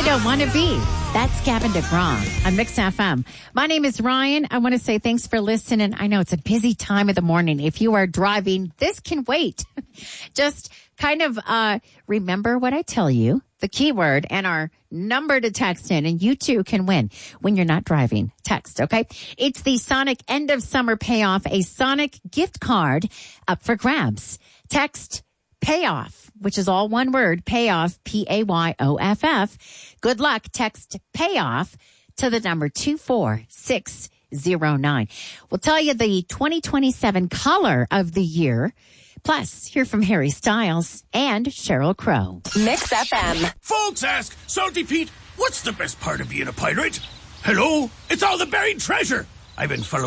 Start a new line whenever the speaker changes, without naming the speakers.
Don't Want to Be. That's Gavin DeGraw on Mix FM. My name is Ryan. I want to say thanks for listening. I know it's a busy time of the morning. If you are driving, this can wait. Just kind of remember what I tell you, the keyword and our number to text in, and you too can win when you're not driving. Text, okay? It's the Sonic End of Summer Payoff, a Sonic gift card up for grabs. Text payoff, which is all one word, payoff, P-A-Y-O-F-F. Good luck. Text payoff to the number 24609. We'll tell you the 2027 color of the year. Plus, hear from Harry Styles and Sheryl Crow.
Mix FM.
Folks ask, Salty Pete, what's the best part of being a pirate? Hello? It's all the buried treasure. I've been following